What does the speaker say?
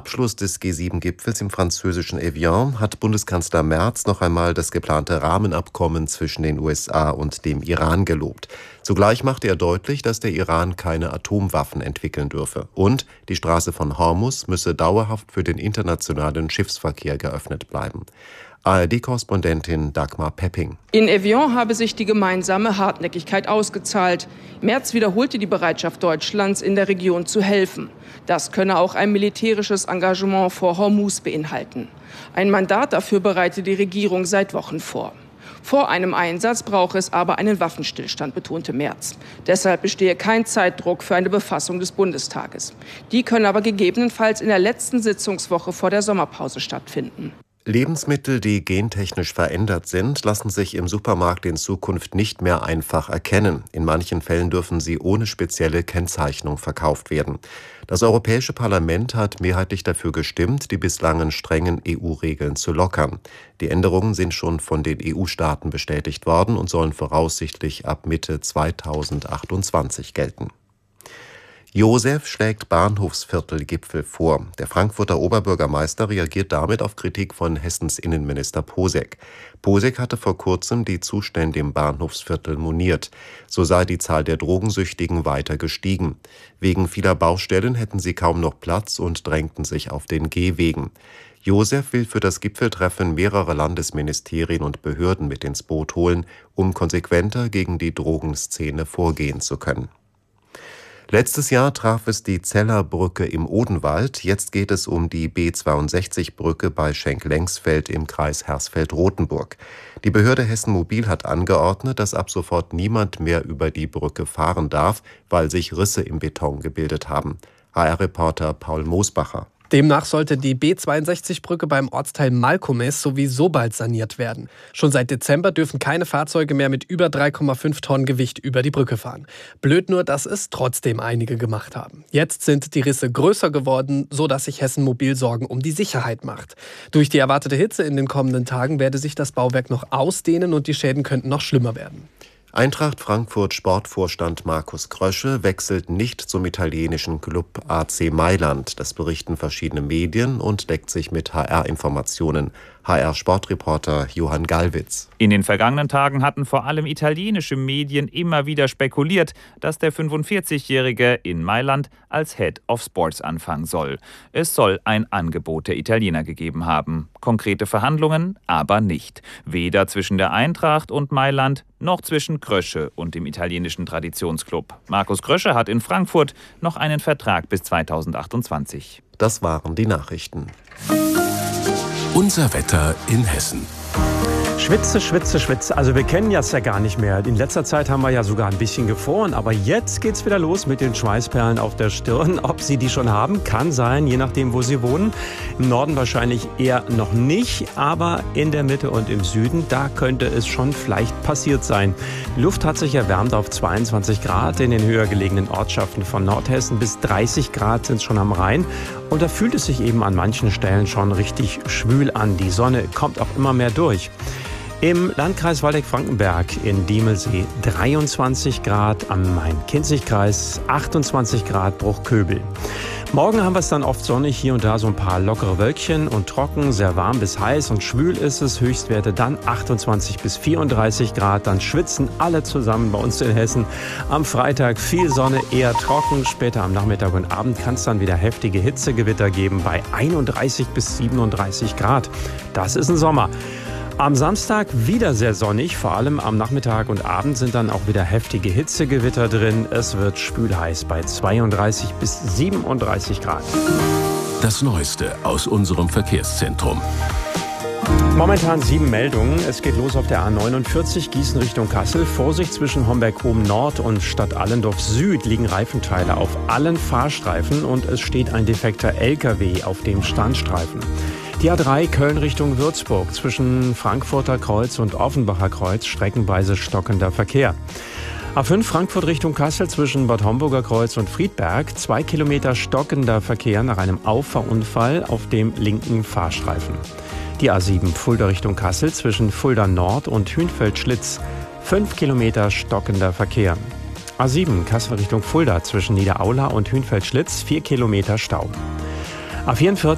Abschluss des G7-Gipfels im französischen Evian hat Bundeskanzler Merz noch einmal das geplante Rahmenabkommen zwischen den USA und dem Iran gelobt. Zugleich machte er deutlich, dass der Iran keine Atomwaffen entwickeln dürfe. Und die Straße von Hormuz müsse dauerhaft für den internationalen Schiffsverkehr geöffnet bleiben. ARD-Korrespondentin Dagmar Pepping. In Evian habe sich die gemeinsame Hartnäckigkeit ausgezahlt. Merz wiederholte die Bereitschaft Deutschlands, in der Region zu helfen. Das könne auch ein militärisches Engagement vor Hormuz beinhalten. Ein Mandat dafür bereite die Regierung seit Wochen vor. Vor einem Einsatz brauche es aber einen Waffenstillstand, betonte Merz. Deshalb bestehe kein Zeitdruck für eine Befassung des Bundestages. Die könne aber gegebenenfalls in der letzten Sitzungswoche vor der Sommerpause stattfinden. Lebensmittel, die gentechnisch verändert sind, lassen sich im Supermarkt in Zukunft nicht mehr einfach erkennen. In manchen Fällen dürfen sie ohne spezielle Kennzeichnung verkauft werden. Das Europäische Parlament hat mehrheitlich dafür gestimmt, die bislangen strengen EU-Regeln zu lockern. Die Änderungen sind schon von den EU-Staaten bestätigt worden und sollen voraussichtlich ab Mitte 2028 gelten. Josef schlägt Bahnhofsviertelgipfel vor. Der Frankfurter Oberbürgermeister reagiert damit auf Kritik von Hessens Innenminister Posek. Posek hatte vor kurzem die Zustände im Bahnhofsviertel moniert. So sei die Zahl der Drogensüchtigen weiter gestiegen. Wegen vieler Baustellen hätten sie kaum noch Platz und drängten sich auf den Gehwegen. Josef will für das Gipfeltreffen mehrere Landesministerien und Behörden mit ins Boot holen, um konsequenter gegen die Drogenszene vorgehen zu können. Letztes Jahr traf es die Zellerbrücke im Odenwald. Jetzt geht es um die B62-Brücke bei Schenk-Lengsfeld im Kreis Hersfeld-Rotenburg. Die Behörde Hessen Mobil hat angeordnet, dass ab sofort niemand mehr über die Brücke fahren darf, weil sich Risse im Beton gebildet haben. HR-Reporter Paul Moosbacher. Demnach sollte die B62-Brücke beim Ortsteil Malkomes sowieso bald saniert werden. Schon seit Dezember dürfen keine Fahrzeuge mehr mit über 3,5 Tonnen Gewicht über die Brücke fahren. Blöd nur, dass es trotzdem einige gemacht haben. Jetzt sind die Risse größer geworden, sodass sich Hessen Mobil Sorgen um die Sicherheit macht. Durch die erwartete Hitze in den kommenden Tagen werde sich das Bauwerk noch ausdehnen und die Schäden könnten noch schlimmer werden. Eintracht Frankfurt Sportvorstand Markus Krösche wechselt nicht zum italienischen Club AC Mailand. Das berichten verschiedene Medien und deckt sich mit HR-Informationen. HR-Sportreporter Johann Gallwitz. In den vergangenen Tagen hatten vor allem italienische Medien immer wieder spekuliert, dass der 45-Jährige in Mailand als Head of Sports anfangen soll. Es soll ein Angebot der Italiener gegeben haben. Konkrete Verhandlungen aber nicht. Weder zwischen der Eintracht und Mailand noch zwischen Krösche und dem italienischen Traditionsclub. Markus Krösche hat in Frankfurt noch einen Vertrag bis 2028. Das waren die Nachrichten. Unser Wetter in Hessen. Schwitze, Schwitze, Schwitze. Also wir kennen das ja gar nicht mehr. In letzter Zeit haben wir ja sogar ein bisschen gefroren. Aber jetzt geht's wieder los mit den Schweißperlen auf der Stirn. Ob Sie die schon haben, kann sein, je nachdem, wo Sie wohnen. Im Norden wahrscheinlich eher noch nicht. Aber in der Mitte und im Süden, da könnte es schon vielleicht passiert sein. Die Luft hat sich erwärmt auf 22 Grad in den höher gelegenen Ortschaften von Nordhessen. Bis 30 Grad sind es schon am Rhein. Und da fühlt es sich eben an manchen Stellen schon richtig schwül an. Die Sonne kommt auch immer mehr durch. Im Landkreis Waldeck-Frankenberg in Diemelsee 23 Grad, am Main-Kinzig-Kreis 28 Grad Bruchköbel. Morgen haben wir es dann oft sonnig, hier und da so ein paar lockere Wölkchen und trocken, sehr warm bis heiß und schwül ist es. Höchstwerte dann 28 bis 34 Grad, dann schwitzen alle zusammen bei uns in Hessen. Am Freitag viel Sonne, eher trocken, später am Nachmittag und Abend kann es dann wieder heftige Hitzegewitter geben bei 31 bis 37 Grad. Das ist ein Sommer. Am Samstag wieder sehr sonnig, vor allem am Nachmittag und Abend sind dann auch wieder heftige Hitzegewitter drin. Es wird schwülheiß bei 32 bis 37 Grad. Das Neueste aus unserem Verkehrszentrum. Momentan 7 Meldungen. Es geht los auf der A49 Gießen Richtung Kassel. Vorsicht, zwischen Homberg-Oben Nord und Stadt Allendorf Süd liegen Reifenteile auf allen Fahrstreifen und es steht ein defekter LKW auf dem Standstreifen. Die A3 Köln Richtung Würzburg, zwischen Frankfurter Kreuz und Offenbacher Kreuz streckenweise stockender Verkehr. A5 Frankfurt Richtung Kassel, zwischen Bad Homburger Kreuz und Friedberg 2 Kilometer stockender Verkehr nach einem Auffahrunfall auf dem linken Fahrstreifen. Die A7 Fulda Richtung Kassel, zwischen Fulda Nord und Hünfeld-Schlitz 5 Kilometer stockender Verkehr. A7 Kassel Richtung Fulda, zwischen Niederaula und Hünfeld-Schlitz 4 Kilometer Stau. A44